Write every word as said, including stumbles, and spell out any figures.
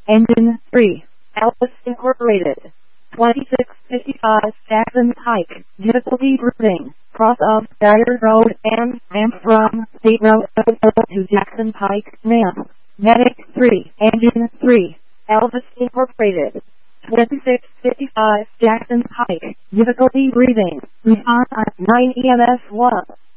Engine three. Elvis Incorporated. twenty-six fifty-five Jackson Pike. Difficulty grouping. Cross of Dyer Road and ramp from State Road to Jackson Pike ramp. Medic three. Engine three. Elvis Incorporated. twenty-six fifty-five Jackson Pike. Difficulty breathing. Response at nine E M S one.